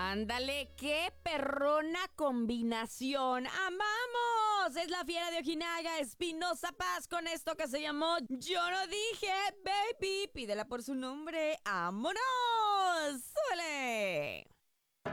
Ándale, qué perrona combinación. ¡Amamos! Es la fiera de Ojinaga, Espinosa Paz, con esto que se llamó Yo no dije, baby. Pídela por su nombre. ¡Vámonos! ¡Súbele!